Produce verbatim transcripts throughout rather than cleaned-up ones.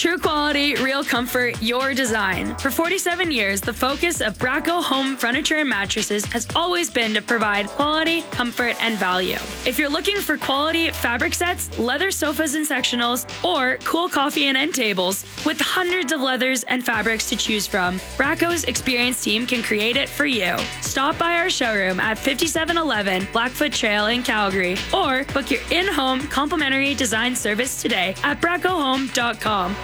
True quality, real comfort, your design. For forty-seven years, the focus of Braco Home Furniture and Mattresses has always been to provide quality, comfort, and value. If you're looking for quality fabric sets, leather sofas and sectionals, or cool coffee and end tables, with hundreds of leathers and fabrics to choose from, Braco's experienced team can create it for you. Stop by our showroom at fifty-seven eleven Blackfoot Trail in Calgary, or book your in-home complimentary design service today at braco home dot com.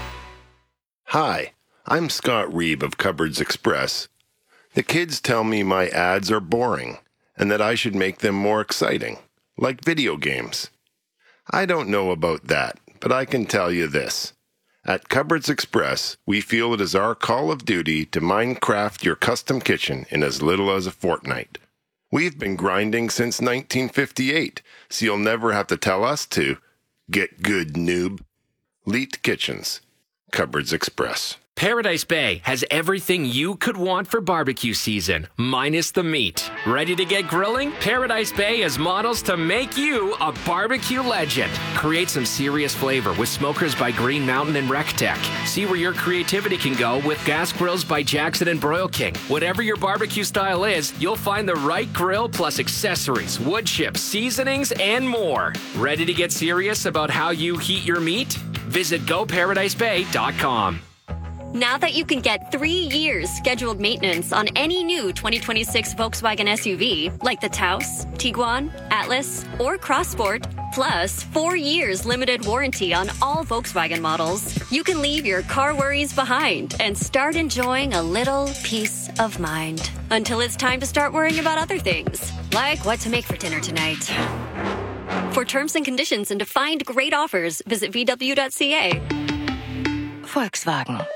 Hi, I'm Scott Reeb of Cupboards Express. The kids tell me my ads are boring and that I should make them more exciting, like video games. I don't know about that, but I can tell you this. At Cupboards Express, we feel it is our call of duty to Minecraft your custom kitchen in as little as a fortnight. We've been grinding since nineteen fifty-eight, so you'll never have to tell us to. Get good, noob. Leet Kitchens. Cupboards Express. Paradise Bay has everything you could want for barbecue season, minus the meat. Ready to get grilling? Paradise Bay has models to make you a barbecue legend. Create some serious flavor with smokers by Green Mountain and RecTech. See where your creativity can go with gas grills by Jackson and Broil King. Whatever your barbecue style is, you'll find the right grill plus accessories, wood chips, seasonings, and more. Ready to get serious about how you heat your meat? Visit go paradise bay dot com. Now that you can get three years scheduled maintenance on any new twenty twenty-six Volkswagen S U V, like the Taos, Tiguan, Atlas, or Crossport, plus four years limited warranty on all Volkswagen models, you can leave your car worries behind and start enjoying a little peace of mind. Until it's time to start worrying about other things, like what to make for dinner tonight. For terms and conditions and to find great offers, visit v w dot c a. Volkswagen.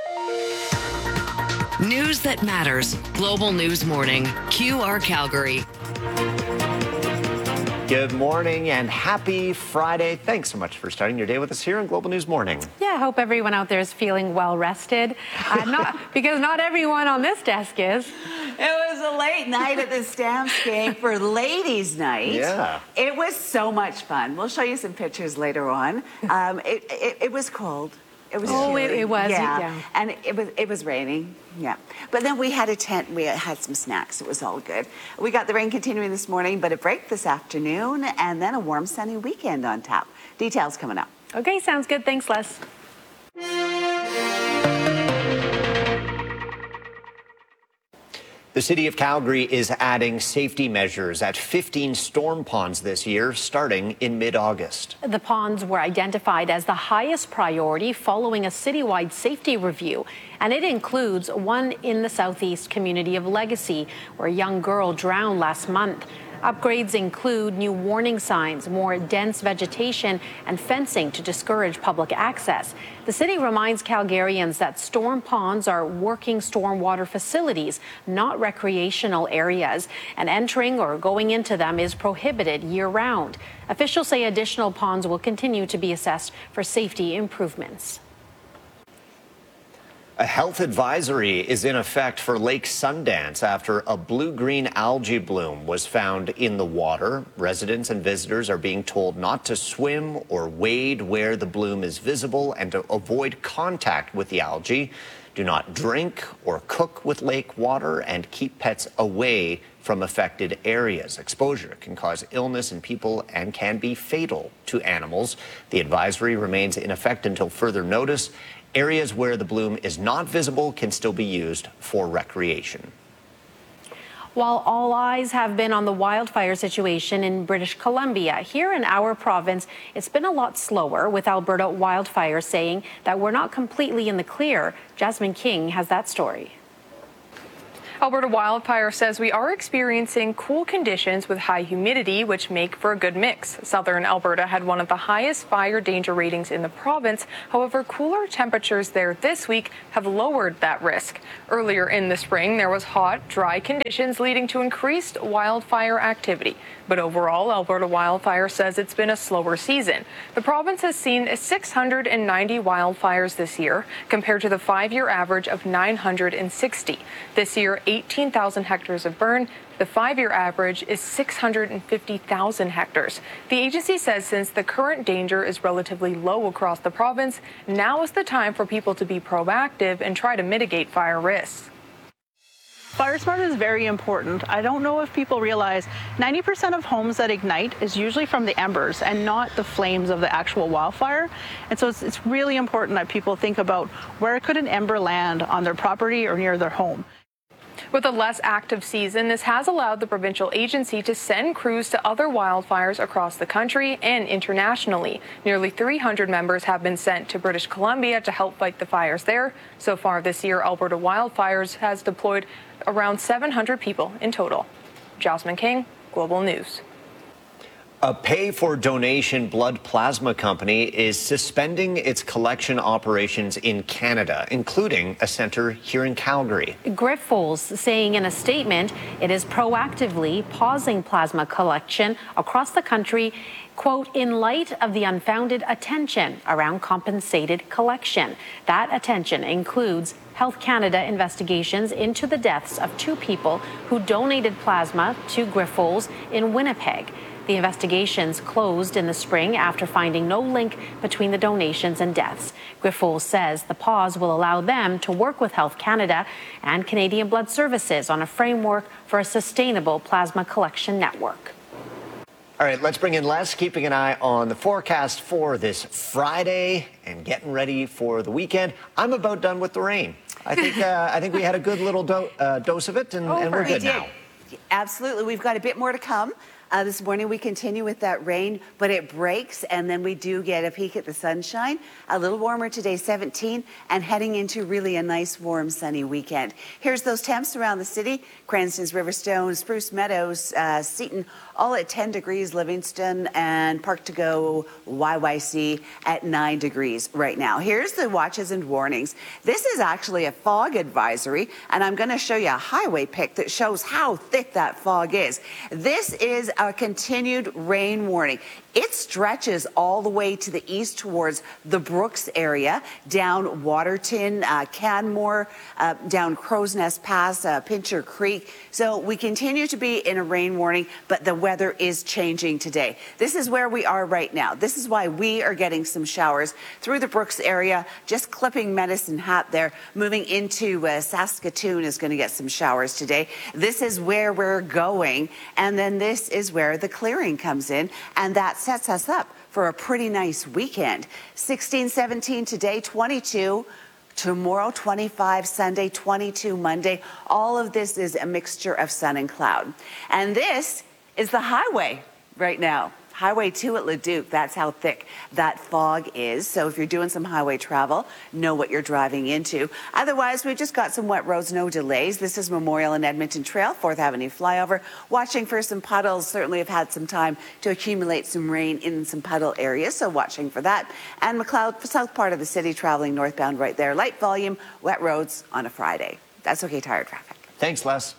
News that matters. Global News Morning. Q R Calgary. Good morning and happy Friday. Thanks so much for starting your day with us here on Global News Morning. Yeah, I hope everyone out there is feeling well rested. Uh, not because not everyone on this desk is. It was a late night at the Stamps game for Ladies' Night. Yeah. It was so much fun. We'll show you some pictures later on. Um, it, it, it was cold. It was oh, it, it was, yeah. yeah. And it was it was raining, yeah. But then we had a tent, we had some snacks, it was all good. We got the rain continuing this morning, but a break this afternoon, and then a warm, sunny weekend on top. Details coming up. Okay, sounds good. Thanks, Les. The city of Calgary is adding safety measures at fifteen storm ponds this year, starting in mid-August. The ponds were identified as the highest priority following a citywide safety review, and it includes one in the southeast community of Legacy, where a young girl drowned last month. Upgrades include new warning signs, more dense vegetation, and fencing to discourage public access. The city reminds Calgarians that storm ponds are working stormwater facilities, not recreational areas, and entering or going into them is prohibited year-round. Officials say additional ponds will continue to be assessed for safety improvements. A health advisory is in effect for Lake Sundance after a blue-green algae bloom was found in the water. Residents and visitors are being told not to swim or wade where the bloom is visible and to avoid contact with the algae. Do not drink or cook with lake water and keep pets away from affected areas. Exposure can cause illness in people and can be fatal to animals. The advisory remains in effect until further notice. Areas where the bloom is not visible can still be used for recreation. While all eyes have been on the wildfire situation in British Columbia, here in our province, it's been a lot slower, with Alberta Wildfire saying that we're not completely in the clear. Jasmine King has that story. Alberta Wildfire says we are experiencing cool conditions with high humidity, which make for a good mix. Southern Alberta had one of the highest fire danger ratings in the province. However, cooler temperatures there this week have lowered that risk. Earlier in the spring, there was hot, dry conditions leading to increased wildfire activity. But overall, Alberta Wildfire says it's been a slower season. The province has seen six hundred ninety wildfires this year, compared to the five-year average of nine hundred sixty. This year, eighteen thousand hectares have burned, The five-year average is six hundred fifty thousand hectares. The agency says since the current danger is relatively low across the province, now is the time for people to be proactive and try to mitigate fire risks. Fire smart is very important. I don't know if people realize ninety percent of homes that ignite is usually from the embers and not the flames of the actual wildfire. And so it's, it's really important that people think about where could an ember land on their property or near their home. With a less active season, this has allowed the provincial agency to send crews to other wildfires across the country and internationally. Nearly three hundred members have been sent to British Columbia to help fight the fires there. So far this year, Alberta Wildfires has deployed around seven hundred people in total. Jasmine King, Global News. A pay-for-donation blood plasma company is suspending its collection operations in Canada, including a center here in Calgary. Grifols saying in a statement it is proactively pausing plasma collection across the country, quote, in light of the unfounded attention around compensated collection. That attention includes Health Canada investigations into the deaths of two people who donated plasma to Grifols in Winnipeg. The investigations closed in the spring after finding no link between the donations and deaths. Grifols says the pause will allow them to work with Health Canada and Canadian Blood Services on a framework for a sustainable plasma collection network. All right, let's bring in Les, keeping an eye on the forecast for this Friday and getting ready for the weekend. I'm about done with the rain. I think uh, I think we had a good little do- uh, dose of it, and, oh, and we're good now. Absolutely. We've got a bit more to come. Uh, this morning we continue with that rain, but it breaks, and then we do get a peek at the sunshine. A little warmer today, seventeen, and heading into really a nice, warm, sunny weekend. Here's those temps around the city. Cranston's, Riverstone, Spruce Meadows, uh, Seton, all at ten degrees. Livingston and Park to Go, Y Y C at nine degrees right now. Here's the watches and warnings. This is actually a fog advisory, and I'm going to show you a highway pic that shows how thick that fog is. This is a continued rain warning. It stretches all the way to the east towards the Brooks area, down Waterton, uh, Canmore, uh, down Crow's Nest Pass, uh, Pincher Creek. So we continue to be in a rain warning, but the weather is changing today. This is where we are right now. This is why we are getting some showers through the Brooks area, just clipping Medicine Hat there. Moving into uh, Saskatoon is going to get some showers today. This is where we're going, and then this is where the clearing comes in, and that's sets us up for a pretty nice weekend. sixteen, seventeen today, twenty-two tomorrow, twenty-five Sunday, twenty-two Monday. All of this is a mixture of sun and cloud. And this is the highway right now. Highway two at Leduc, that's how thick that fog is. So if you're doing some highway travel, know what you're driving into. Otherwise, we've just got some wet roads, no delays. This is Memorial and Edmonton Trail, fourth Avenue flyover. Watching for some puddles. Certainly have had some time to accumulate some rain in some puddle areas, so watching for that. And McLeod, south part of the city, traveling northbound right there. Light volume, wet roads on a Friday. That's okay, tire traffic. Thanks, Les.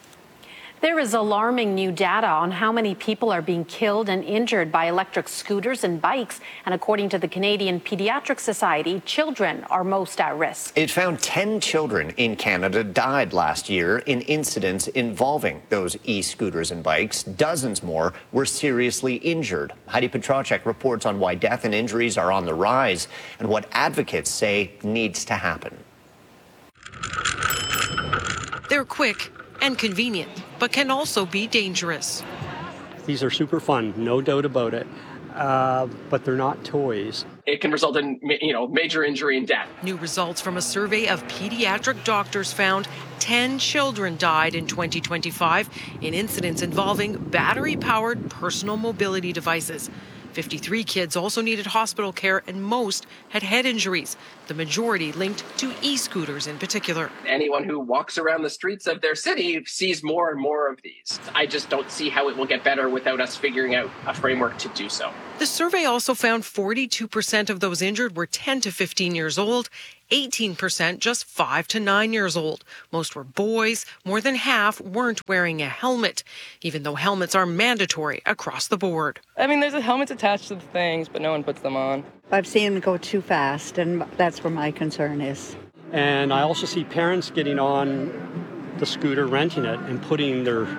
There is alarming new data on how many people are being killed and injured by electric scooters and bikes. And according to the Canadian Pediatric Society, children are most at risk. It found ten children in Canada died last year in incidents involving those e-scooters and bikes. Dozens more were seriously injured. Heidi Petracek reports on why death and injuries are on the rise and what advocates say needs to happen. They're quick and convenient, but can also be dangerous. These are super fun, no doubt about it, uh, but they're not toys. It can result in, you know, major injury and death. New results from a survey of pediatric doctors found ten children died in twenty twenty-five in incidents involving battery-powered personal mobility devices. fifty-three kids also needed hospital care, and most had head injuries, the majority linked to e-scooters in particular. Anyone who walks around the streets of their city sees more and more of these. I just don't see how it will get better without us figuring out a framework to do so. The survey also found forty-two percent of those injured were ten to fifteen years old, eighteen percent just five to nine years old. Most were boys. More than half weren't wearing a helmet, even though helmets are mandatory across the board. I mean, there's helmets attached to the things, but no one puts them on. I've seen them go too fast, and that's where my concern is. And I also see parents getting on the scooter, renting it, and putting their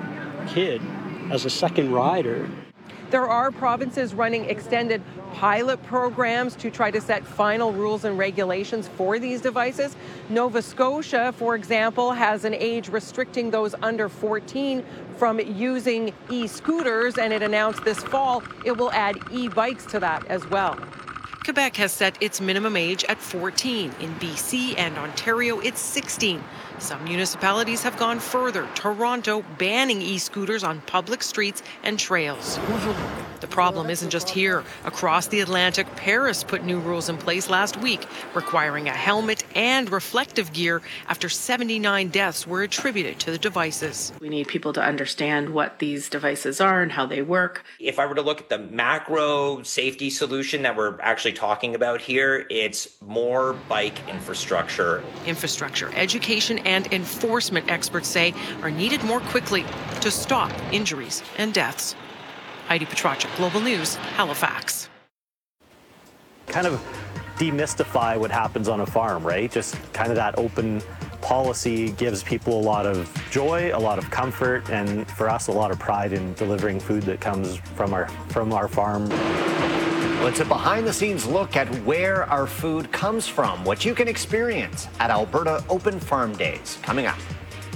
kid as a second rider. There are provinces running extended pilot programs to try to set final rules and regulations for these devices. Nova Scotia, for example, has an age restricting those under fourteen from using e-scooters, and it announced this fall it will add e-bikes to that as well. Quebec has set its minimum age at fourteen. In B C and Ontario, it's sixteen. Some municipalities have gone further, Toronto banning e-scooters on public streets and trails. The problem isn't just here. Across the Atlantic, Paris put new rules in place last week, requiring a helmet and reflective gear after seventy-nine deaths were attributed to the devices. We need people to understand what these devices are and how they work. If I were to look at the macro safety solution that we're actually talking about here, it's more bike infrastructure. Infrastructure, education, and enforcement, experts say, are needed more quickly to stop injuries and deaths. Heidi Petracek, Global News, Halifax. Kind of demystify what happens on a farm, right? Just kind of that open policy gives people a lot of joy, a lot of comfort, and for us, a lot of pride in delivering food that comes from our from our farm. Well, it's a behind-the-scenes look at where our food comes from, what you can experience at Alberta Open Farm Days, coming up.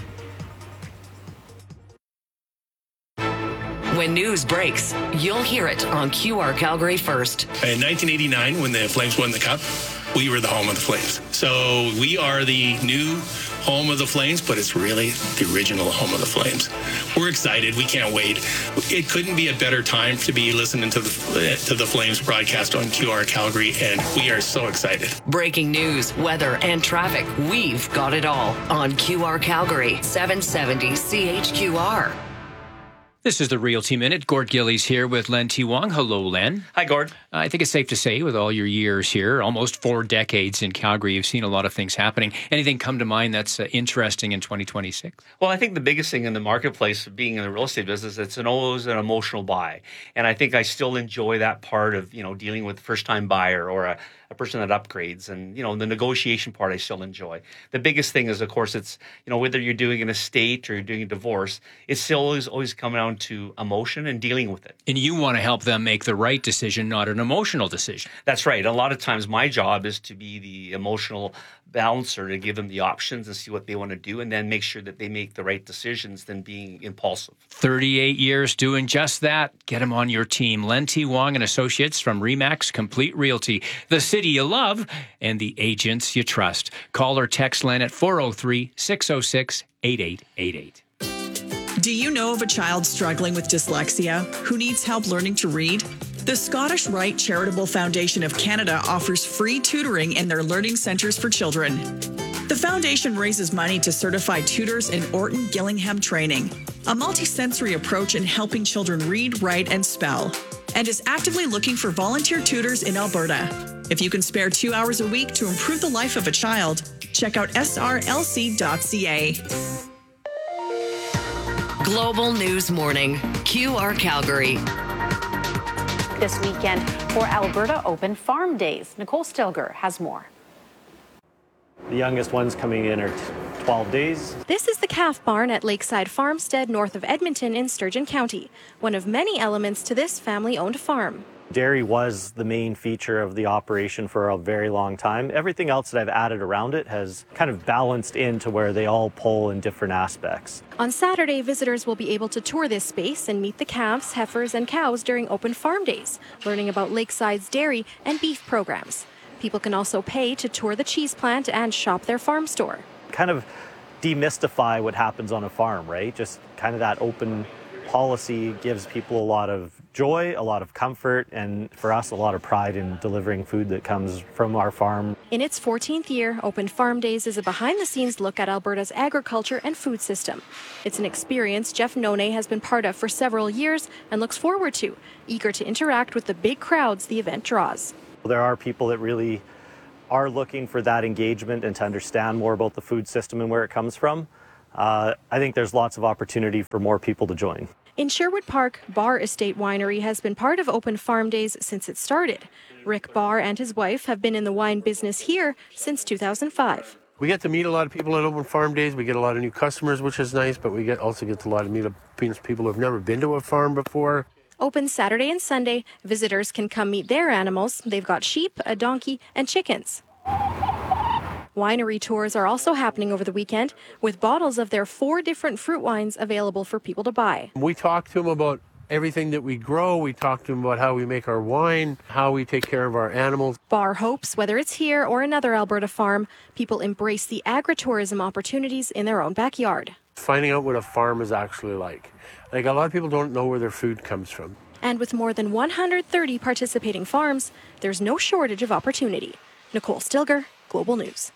When news breaks, you'll hear it on Q R Calgary first. In nineteen eighty-nine, when the Flames won the Cup, we were the home of the Flames. So we are the new home of the Flames, but it's really the original home of the Flames. We're excited. We can't wait. It couldn't be a better time to be listening to the to the Flames broadcast on Q R Calgary, and we are so excited. Breaking news, weather, and traffic. We've got it all on Q R Calgary, seven seventy C H Q R. This is the Realty Minute. Gord Gillies here with Len T. Wong. Hello, Len. Hi, Gord. I think it's safe to say, with all your years here, almost four decades in Calgary, you've seen a lot of things happening. Anything come to mind that's uh, interesting in twenty twenty-six? Well, I think the biggest thing in the marketplace, being in the real estate business, it's an always an emotional buy. And I think I still enjoy that part of, you know, dealing with a first-time buyer or a, a person that upgrades. And, you know, the negotiation part I still enjoy. The biggest thing is, of course, it's, you know, whether you're doing an estate or you're doing a divorce, it's still always, always coming down to emotion and dealing with it. And you want to help them make the right decision, not an emotional decision. That's right. A lot of times my job is to be the emotional balancer, to give them the options and see what they want to do, and then make sure that they make the right decisions than being impulsive. thirty-eight years doing just that. Get them on your team. Len T. Wong and Associates from RE/MAX Complete Realty. The city you love and the agents you trust. Call or text Len at four oh three, six oh six, eight eight eight eight. Do you know of a child struggling with dyslexia who needs help learning to read? The Scottish Rite Charitable Foundation of Canada offers free tutoring in their learning centres for children. The foundation raises money to certify tutors in Orton Gillingham training, a multisensory approach in helping children read, write, and spell, and is actively looking for volunteer tutors in Alberta. If you can spare two hours a week to improve the life of a child, check out S R L C dot C A. Global News Morning, Q R Calgary. This weekend for Alberta Open Farm Days. Nicole Stilger has more. The youngest ones coming in are twelve days. This is the calf barn at Lakeside Farmstead north of Edmonton in Sturgeon County, one of many elements to this family-owned farm. Dairy was the main feature of the operation for a very long time. Everything else that I've added around it has kind of balanced into where they all pull in different aspects. On Saturday, visitors will be able to tour this space and meet the calves, heifers, and cows during Open Farm Days, learning about Lakeside's dairy and beef programs. People can also pay to tour the cheese plant and shop their farm store. Kind of demystify what happens on a farm, right? Just kind of that open policy gives people a lot of joy, a lot of comfort, and for us, a lot of pride in delivering food that comes from our farm. In its fourteenth year, Open Farm Days is a behind-the-scenes look at Alberta's agriculture and food system. It's an experience Jeff None has been part of for several years and looks forward to, eager to interact with the big crowds the event draws. There are people that really are looking for that engagement and to understand more about the food system and where it comes from. Uh, I think there's lots of opportunity for more people to join. In Sherwood Park, Barr Estate Winery has been part of Open Farm Days since it started. Rick Barr and his wife have been in the wine business here since two thousand five. We get to meet a lot of people at Open Farm Days. We get a lot of new customers, which is nice, but we get also get a lot of meet up people who have never been to a farm before. Open Saturday and Sunday, visitors can come meet their animals. They've got sheep, a donkey, and chickens. Winery tours are also happening over the weekend, with bottles of their four different fruit wines available for people to buy. We talk to them about everything that we grow. We talk to them about how we make our wine, how we take care of our animals. Bar hopes, whether it's here or another Alberta farm, people embrace the agritourism opportunities in their own backyard. Finding out what a farm is actually like. Like, a lot of people don't know where their food comes from. And with more than one hundred thirty participating farms, there's no shortage of opportunity. Nicole Stilger, Global News.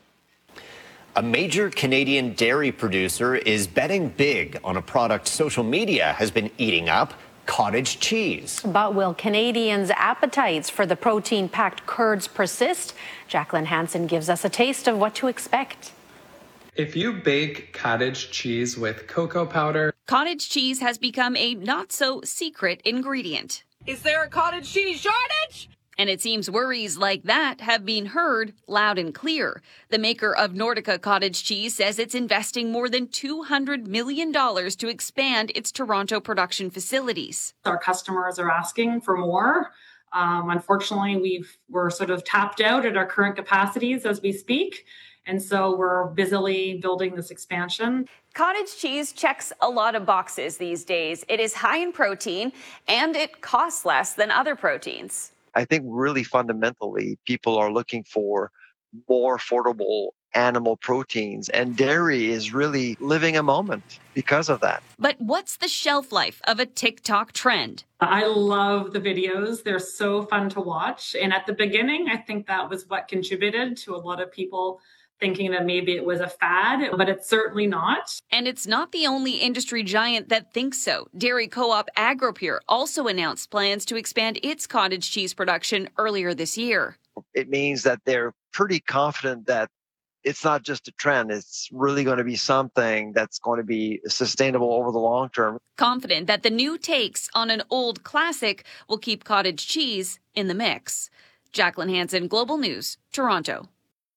A major Canadian dairy producer is betting big on a product social media has been eating up: cottage cheese. But will Canadians' appetites for the protein-packed curds persist? Jacqueline Hansen gives us a taste of what to expect. If you bake cottage cheese with cocoa powder, cottage cheese has become a not-so-secret ingredient. Is there a cottage cheese shortage? And it seems worries like that have been heard loud and clear. The maker of Nordica Cottage Cheese says it's investing more than two hundred million dollars to expand its Toronto production facilities. Our customers are asking for more. Um, unfortunately, we've, we're sort of tapped out at our current capacities as we speak. And so we're busily building this expansion. Cottage cheese checks a lot of boxes these days. It is high in protein and it costs less than other proteins. I think really fundamentally, people are looking for more affordable animal proteins, and dairy is really living a moment because of that. But what's the shelf life of a TikTok trend? I love the videos. They're so fun to watch. And at the beginning, I think that was what contributed to a lot of people thinking that maybe it was a fad, but it's certainly not. And it's not the only industry giant that thinks so. Dairy co-op Agropure also announced plans to expand its cottage cheese production earlier this year. It means that they're pretty confident that it's not just a trend. It's really going to be something that's going to be sustainable over the long term. Confident that the new takes on an old classic will keep cottage cheese in the mix. Jacqueline Hansen, Global News, Toronto.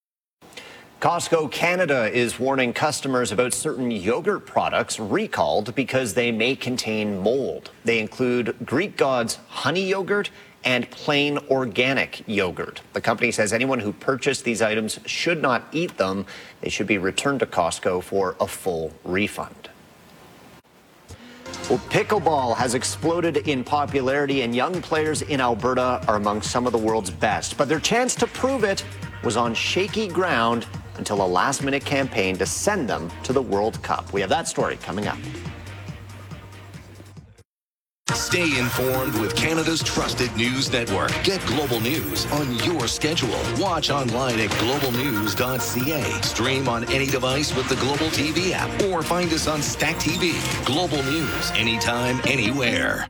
Costco Canada is warning customers about certain yogurt products recalled because they may contain mold. They include Greek God's honey yogurt and plain organic yogurt. The company says anyone who purchased these items should not eat them. They should be returned to Costco for a full refund. Well, pickleball has exploded in popularity, and young players in Alberta are among some of the world's best. But their chance to prove it was on shaky ground until a last-minute campaign to send them to the World Cup. We have that story coming up. Stay informed with Canada's trusted news network. Get Global News on your schedule. Watch online at global news dot c a. Stream on any device with the Global T V app or find us on Stack T V. Global News, anytime, anywhere.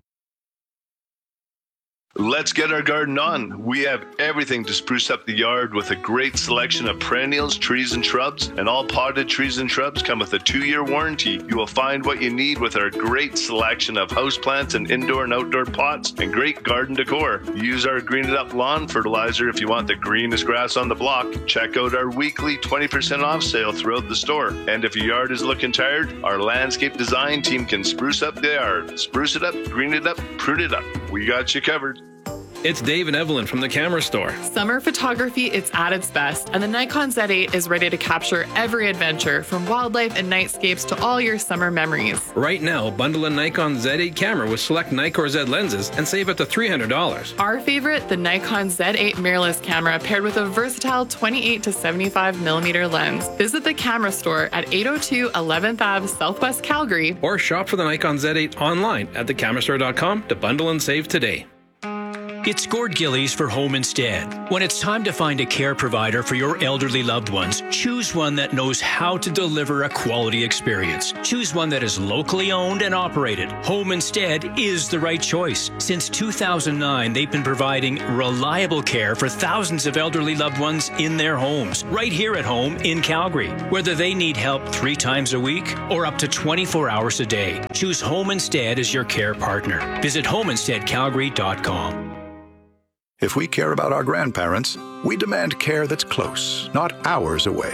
Let's get our garden on. We have everything to spruce up the yard with a great selection of perennials, trees, and shrubs. And all potted trees and shrubs come with a two-year warranty. You will find what you need with our great selection of houseplants and indoor and outdoor pots and great garden decor. Use our Green It Up lawn fertilizer if you want the greenest grass on the block. Check out our weekly twenty percent off sale throughout the store. And if your yard is looking tired, our landscape design team can spruce up the yard. Spruce it up, green it up, prune it up. We got you covered. It's Dave and Evelyn from the Camera Store. Summer photography is at its best, and the Nikon Z eight is ready to capture every adventure, from wildlife and nightscapes to all your summer memories. Right now, bundle a Nikon Z eight camera with select Nikkor Z lenses and save up to three hundred dollars. Our favorite, the Nikon Z eight mirrorless camera paired with a versatile twenty-eight to seventy-five millimeter lens. Visit the Camera Store at eight oh two eleventh Avenue Southwest Calgary, or shop for the Nikon Z eight online at the camera store dot com to bundle and save today. It's Gord Gillies for Home Instead. When it's time to find a care provider for your elderly loved ones, choose one that knows how to deliver a quality experience. Choose one that is locally owned and operated. Home Instead is the right choice. Since two thousand nine, they've been providing reliable care for thousands of elderly loved ones in their homes, right here at home in Calgary. Whether they need help three times a week or up to twenty-four hours a day, choose Home Instead as your care partner. Visit home instead calgary dot com. If we care about our grandparents, we demand care that's close, not hours away.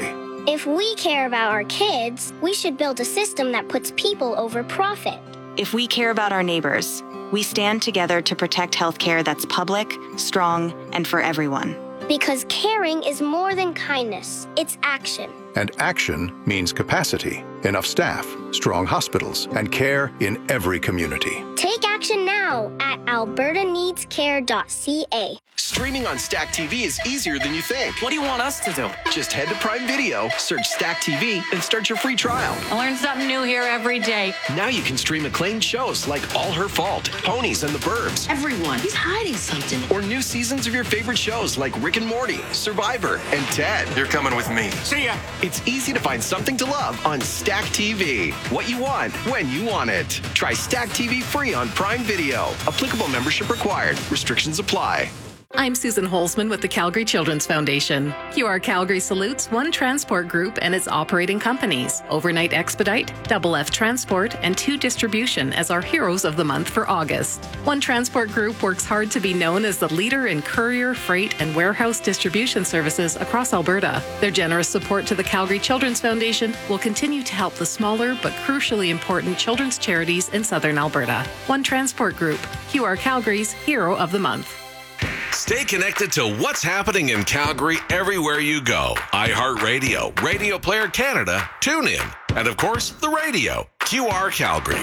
If we care about our kids, we should build a system that puts people over profit. If we care about our neighbors, we stand together to protect healthcare that's public, strong, and for everyone. Because caring is more than kindness, it's action. And action means capacity, enough staff, strong hospitals, and care in every community. Take action now at alberta needs care dot c a. Streaming on Stack T V is easier than you think. What do you want us to do? Just head to Prime Video, search Stack T V, and start your free trial. I learn something new here every day. Now you can stream acclaimed shows like All Her Fault, Ponies, and The Burbs. Everyone, he's hiding something. Or new seasons of your favorite shows like Rick and Morty, Survivor, and Ted. You're coming with me. See ya. It's easy to find something to love on Stack T V. What you want, when you want it. Try Stack T V free on Prime Video. Applicable membership required. Restrictions apply. I'm Susan Holzman with the Calgary Children's Foundation. Q R Calgary salutes One Transport Group and its operating companies, Overnight Expedite, Double F Transport, and Two Distribution as our heroes of the month for August. One Transport Group works hard to be known as the leader in courier, freight, and warehouse distribution services across Alberta. Their generous support to the Calgary Children's Foundation will continue to help the smaller but crucially important children's charities in southern Alberta. One Transport Group, Q R Calgary's Hero of the Month. Stay connected to what's happening in Calgary everywhere you go. iHeartRadio, Radio Player Canada, TuneIn, and of course, the radio. Q R Calgary.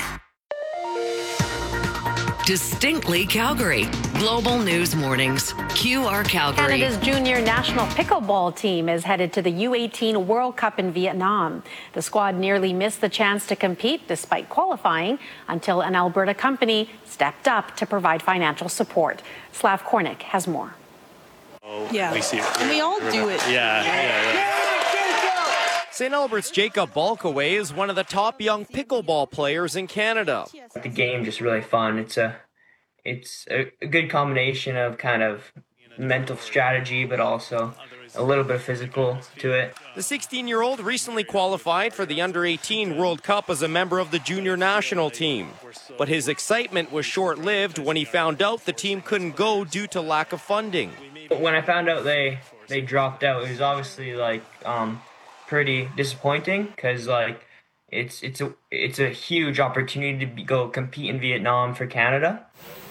Distinctly Calgary. Global News Mornings. Q R Calgary. Canada's junior national pickleball team is headed to the U eighteen World Cup in Vietnam. The squad nearly missed the chance to compete despite qualifying until an Alberta company stepped up to provide financial support. Slav Kornick has more. Oh, yeah, we, see it. And we all do it. Yeah, yeah, yeah. Saint Albert's Jacob Balkaway is one of the top young pickleball players in Canada. The game just really fun. It's a, it's a, a good combination of kind of mental strategy, but also a little bit of physical to it. The sixteen-year-old recently qualified for the under eighteen World Cup as a member of the junior national team. But his excitement was short-lived when he found out the team couldn't go due to lack of funding. When I found out they, they dropped out, it was obviously like um, pretty disappointing because like it's it's a it's a huge opportunity to be, go compete in Vietnam for Canada.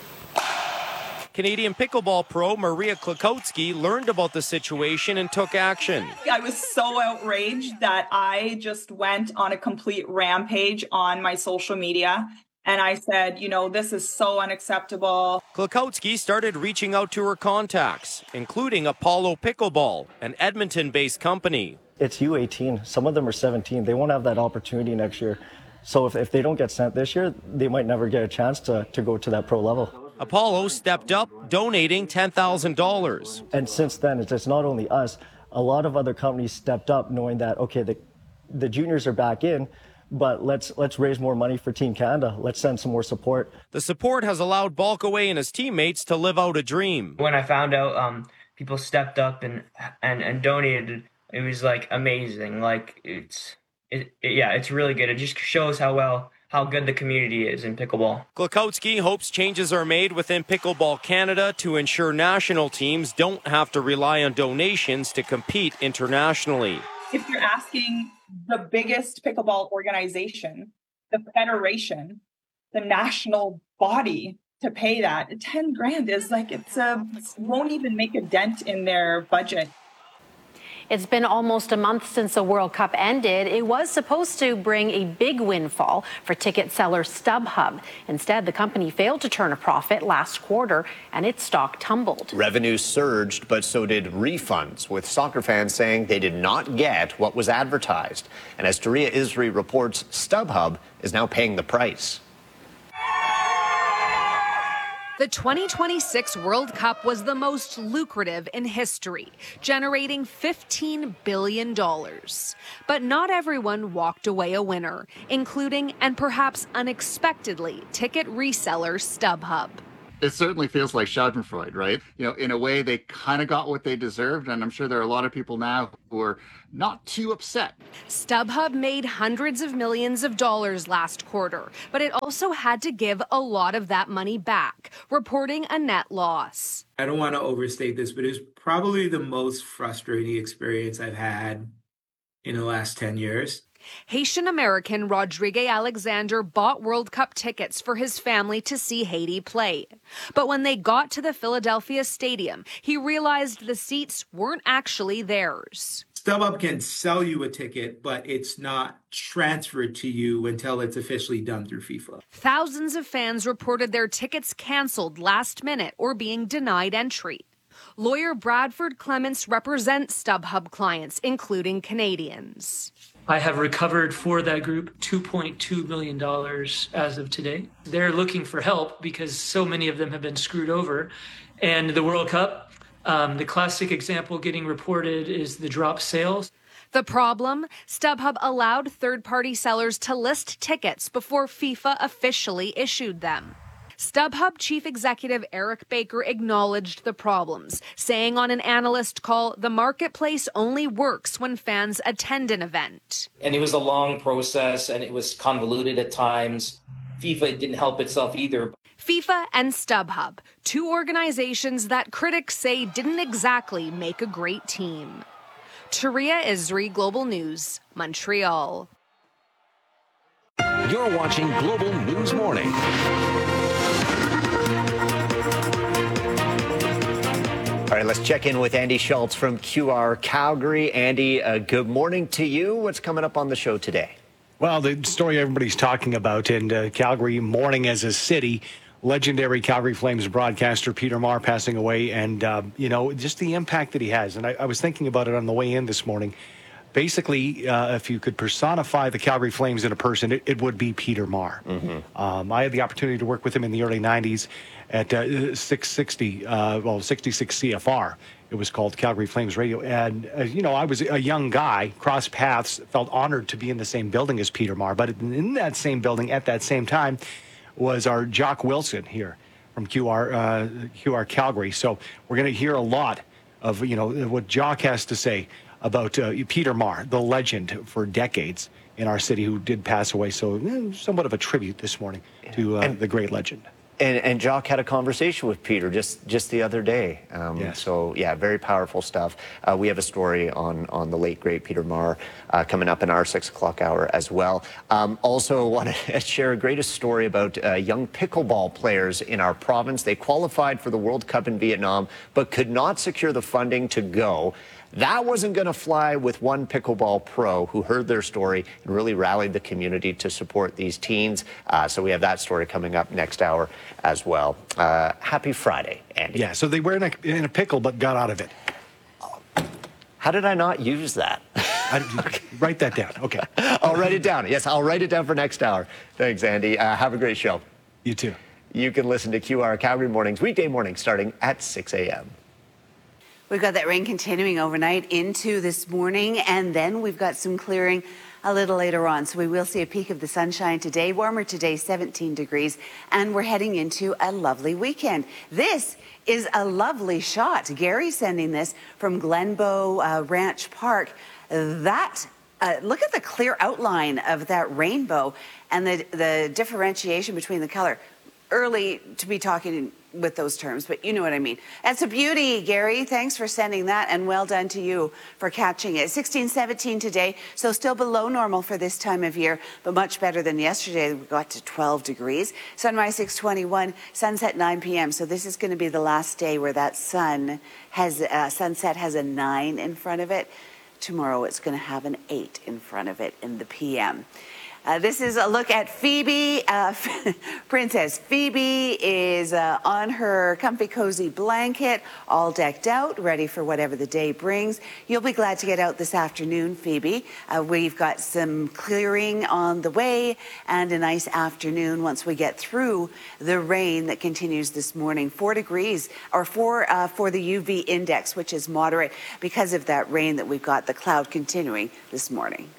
Canadian pickleball pro Maria Klokowski learned about the situation and took action. I was so outraged that I just went on a complete rampage on my social media. And I said, you know, this is so unacceptable. Klokowski started reaching out to her contacts, including Apollo Pickleball, an Edmonton-based company. It's U eighteen. Some of them are seventeen. They won't have that opportunity next year. So if, if they don't get sent this year, they might never get a chance to, to go to that pro level. Apollo stepped up, donating ten thousand dollars. And since then, it's, it's not only us. A lot of other companies stepped up knowing that, okay, the, the juniors are back in, but let's let's raise more money for Team Canada. Let's send some more support. The support has allowed Balkaway and his teammates to live out a dream. When I found out um, people stepped up and, and, and donated, it was like amazing. Like it's, it, it, yeah, it's really good. It just shows how well, how good the community is in pickleball. Klokowski hopes changes are made within Pickleball Canada to ensure national teams don't have to rely on donations to compete internationally. If you're asking the biggest pickleball organization, the federation, the national body to pay that, ten grand is like, it's a, won't even make a dent in their budget. It's been almost a month since the World Cup ended. It was supposed to bring a big windfall for ticket seller StubHub. Instead, the company failed to turn a profit last quarter, and its stock tumbled. Revenue surged, but so did refunds, with soccer fans saying they did not get what was advertised. And as Daria Isri reports, StubHub is now paying the price. The twenty twenty-six World Cup was the most lucrative in history, generating fifteen billion dollars. But not everyone walked away a winner, including, and perhaps unexpectedly, ticket reseller StubHub. It certainly feels like Schadenfreude, right? You know, in a way, they kind of got what they deserved, and I'm sure there are a lot of people now who are not too upset. StubHub made hundreds of millions of dollars last quarter, but it also had to give a lot of that money back, reporting a net loss. I don't want to overstate this, but it's probably the most frustrating experience I've had in the last ten years. Haitian-American Rodrigue Alexander bought World Cup tickets for his family to see Haiti play. But when they got to the Philadelphia Stadium, he realized the seats weren't actually theirs. StubHub can sell you a ticket, but it's not transferred to you until it's officially done through FIFA. Thousands of fans reported their tickets canceled last minute or being denied entry. Lawyer Bradford Clements represents StubHub clients, including Canadians. I have recovered for that group two point two million dollars as of today. They're looking for help because so many of them have been screwed over. And the World Cup, um, the classic example getting reported is the drop sales. The problem? StubHub allowed third-party sellers to list tickets before FIFA officially issued them. StubHub chief executive Eric Baker acknowledged the problems, saying on an analyst call, the marketplace only works when fans attend an event. And it was a long process and it was convoluted at times. FIFA didn't help itself either. FIFA and StubHub, two organizations that critics say didn't exactly make a great team. Taria Isri, Global News, Montreal. You're watching Global News Morning. All right, let's check in with Andy Schultz from Q R Calgary. Andy, uh, good morning to you. What's coming up on the show today? Well, the story everybody's talking about in uh, Calgary, mourning as a city. Legendary Calgary Flames broadcaster Peter Maher passing away, and, uh, you know, just the impact that he has. And I, I was thinking about it on the way in this morning. Basically, uh, if you could personify the Calgary Flames in a person, it, it would be Peter Maher. Mm-hmm. Um, I had the opportunity to work with him in the early nineties at uh, six sixty, uh, well, sixty-six C F R. It was called Calgary Flames Radio. And, uh, you know, I was a young guy, crossed paths, felt honored to be in the same building as Peter Maher. But in that same building at that same time was our Jock Wilson here from Q R, uh, Q R Calgary. So we're going to hear a lot of, you know, what Jock has to say about uh, Peter Maher, the legend for decades in our city who did pass away. So eh, somewhat of a tribute this morning to uh, the great legend. And, and Jock had a conversation with Peter just, just the other day. Um, yes. So, yeah, very powerful stuff. Uh, we have a story on, on the late, great Peter Maher uh, coming up in our six o'clock hour as well. Um, also want to share a greatest story about uh, young pickleball players in our province. They qualified for the World Cup in Vietnam, but could not secure the funding to go. That wasn't going to fly with one pickleball pro who heard their story and really rallied the community to support these teens. Uh, so we have that story coming up next hour as well. Uh, happy Friday, Andy. Yeah, so they were in a, in a pickle but got out of it. How did I not use that? I, write that down. Okay. I'll write it down. Yes, I'll write it down for next hour. Thanks, Andy. Uh, have a great show. You too. You can listen to Q R Calgary Mornings, weekday mornings starting at six a.m. We've got that rain continuing overnight into this morning, and then we've got some clearing a little later on. So we will see a peak of the sunshine today. Warmer today, seventeen degrees, and we're heading into a lovely weekend. This is a lovely shot. Gary sending this from Glenbow uh, Ranch Park. That uh, look at the clear outline of that rainbow and the the differentiation between the color. Early to be talking with those terms, but you know what I mean. That's a beauty, Gary. Thanks for sending that, and well done to you for catching it. sixteen, seventeen today, so still below normal for this time of year, but much better than yesterday. We got to twelve degrees. Sunrise six twenty-one, sunset nine p.m. So this is going to be the last day where that sun has uh, sunset has a nine in front of it. Tomorrow it's going to have an eight in front of it in the p m. Uh, this is a look at Phoebe. Uh, Princess Phoebe is uh, on her comfy, cozy blanket, all decked out, ready for whatever the day brings. You'll be glad to get out this afternoon, Phoebe. Uh, we've got some clearing on the way and a nice afternoon once we get through the rain that continues this morning. Four degrees, or four uh, for the U V index, which is moderate because of that rain that we've got, the cloud continuing this morning.